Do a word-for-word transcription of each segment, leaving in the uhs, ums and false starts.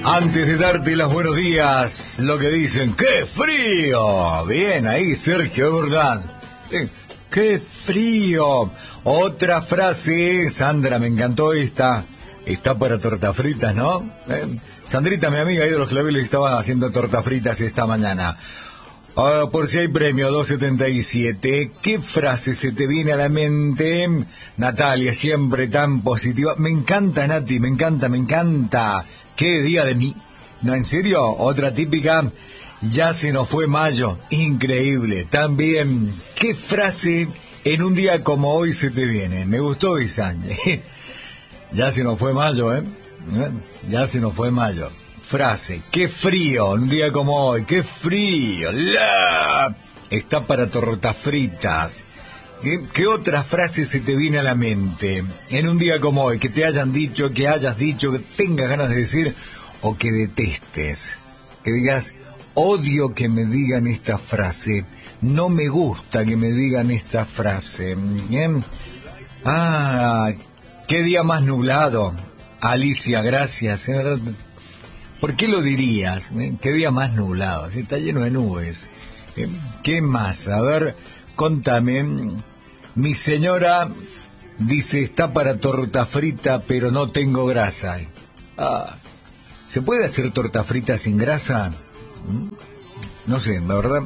Antes de darte los buenos días, lo que dicen, ¡qué frío! Bien, ahí Sergio, es verdad. Eh, ¡Qué frío! Otra frase, Sandra, me encantó esta. Está para tortas fritas, ¿no? Eh, Sandrita, mi amiga ahí de los claveles, estaba haciendo tortas fritas esta mañana. Uh, por si hay premio, dos setenta y siete. ¿Qué frase se te viene a la mente? Natalia, siempre tan positiva. Me encanta, Nati, me encanta, me encanta. ¿Qué día de mí? ¿No, en serio? Otra típica. Ya se nos fue mayo. Increíble. También, ¿qué frase en un día como hoy se te viene? Me gustó esa. Ya se nos fue mayo, ¿eh? Ya se nos fue mayo. Frase, qué frío, un día como hoy, qué frío, ¡la! Está para tortas fritas. ¿Qué, ¿Qué otra frase se te viene a la mente en un día como hoy, que te hayan dicho, que hayas dicho, que tengas ganas de decir, o que detestes? Que digas, odio que me digan esta frase, no me gusta que me digan esta frase. ¿Bien? Ah, qué día más nublado. Alicia, gracias, ¿eh? ¿Verdad? ¿Por qué lo dirías? ¿Eh? ¿Qué día más nublado? Está lleno de nubes. ¿Eh? ¿Qué más? A ver, contame. Mi señora dice, está para torta frita, pero no tengo grasa. Ah, ¿se puede hacer torta frita sin grasa? ¿Mm? No sé, la verdad.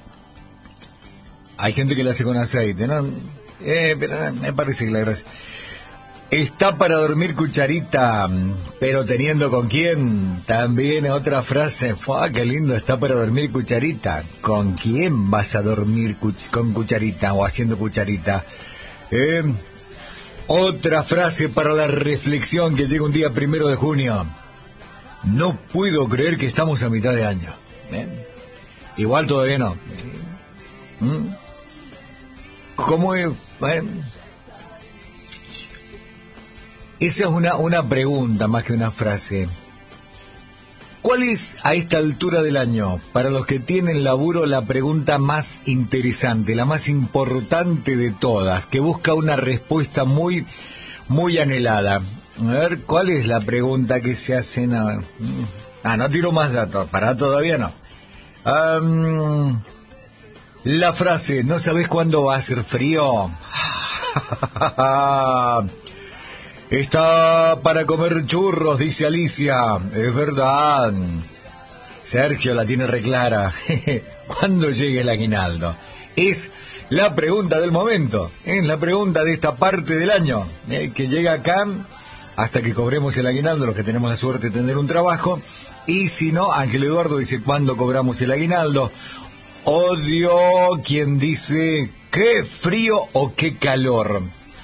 Hay gente que la hace con aceite, ¿no? Eh, pero me parece que la grasa... Está para dormir cucharita, pero teniendo con quién. También otra frase, ¡fua, qué lindo! Está para dormir cucharita. ¿Con quién vas a dormir cuch- con cucharita o haciendo cucharita? Eh, otra frase para la reflexión que llega un día primero de junio. No puedo creer que estamos a mitad de año. ¿Eh? Igual todavía no. ¿Mm? ¿Cómo es? ¿Eh? Esa es una, una pregunta más que una frase. ¿Cuál es, a esta altura del año, para los que tienen laburo, la pregunta más interesante, la más importante de todas, que busca una respuesta muy, muy anhelada? A ver, ¿cuál es la pregunta que se hacen? A... Ah, no tiro más datos, para todavía no. Um, la frase, ¿no sabes cuándo va a hacer frío? Está para comer churros, dice Alicia. Es verdad. Sergio la tiene reclara. ¿Cuándo llegue el aguinaldo? Es la pregunta del momento. Es la pregunta de esta parte del año. ¿eh? Que llega acá hasta que cobremos el aguinaldo, los que tenemos la suerte de tener un trabajo. Y si no, Ángel Eduardo dice, ¿cuándo cobramos el aguinaldo? Odio quien dice, qué frío o qué calor.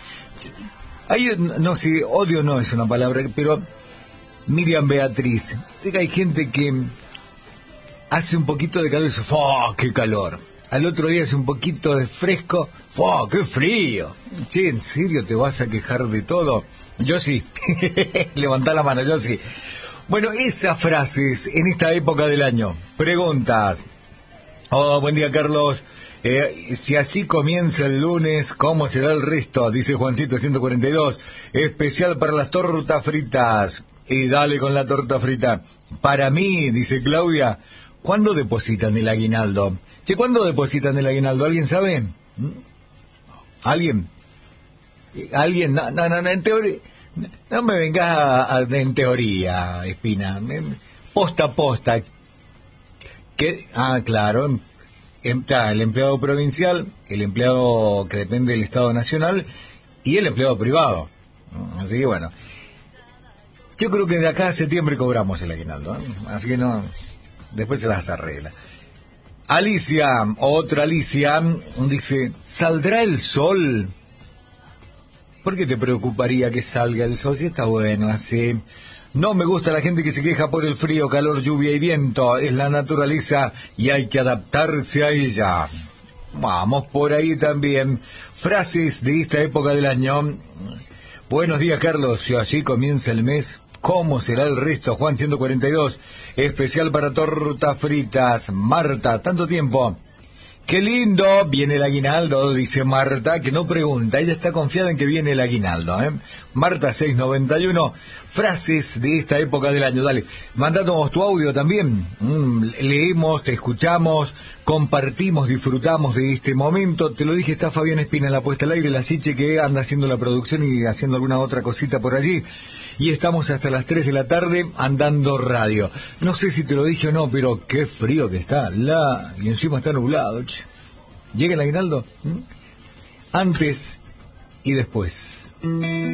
Hay, no sé, odio no es una palabra, pero Miriam Beatriz, hay gente que hace un poquito de calor y dice, ¡fua, qué calor! Al otro día hace un poquito de fresco, ¡fua, qué frío! Che, ¿en serio te vas a quejar de todo? Yo sí, levantá la mano, yo sí. Bueno, esas frases en esta época del año, preguntas. Oh, buen día, Carlos. Eh, si así comienza el lunes, ¿cómo será el resto? Dice Juancito ciento cuarenta y dos. Especial para las tortas fritas. Y dale con la torta frita. Para mí, dice Claudia, ¿cuándo depositan el aguinaldo? Che, ¿cuándo depositan el aguinaldo? ¿Alguien sabe? ¿Mm? ¿Alguien? ¿Alguien? No, no, no, en teoría. No me vengas a, a, en teoría, Espina. Posta, posta. ¿Qué? Ah, claro. Está el empleado provincial, el empleado que depende del Estado Nacional y el empleado privado. Así que bueno, yo creo que de acá a septiembre cobramos el aguinaldo, ¿eh? Así que no, después se las arregla. Alicia, otra Alicia, dice, ¿saldrá el sol? ¿Por qué te preocuparía que salga el sol si está bueno así? No me gusta la gente que se queja por el frío, calor, lluvia y viento. Es la naturaleza y hay que adaptarse a ella. Vamos por ahí también. Frases de esta época del año. Buenos días, Carlos. Si así comienza el mes, ¿cómo será el resto? Juan ciento cuarenta y dos. Especial para tortas fritas. Marta, tanto tiempo. Qué lindo, viene el aguinaldo, dice Marta, que no pregunta, ella está confiada en que viene el aguinaldo, ¿eh? Marta seiscientos noventa y uno, frases de esta época del año. Dale, mandanos tu audio también. Mm, leemos, te escuchamos, compartimos, disfrutamos de este momento. Te lo dije, está Fabián Espina en la puesta al aire, la Siche que anda haciendo la producción y haciendo alguna otra cosita por allí. Y estamos hasta las tres de la tarde andando radio. No sé si te lo dije o no, pero qué frío que está. La... Y encima está nublado. Che. ¿Llega el aguinaldo? ¿Mm? Antes y después.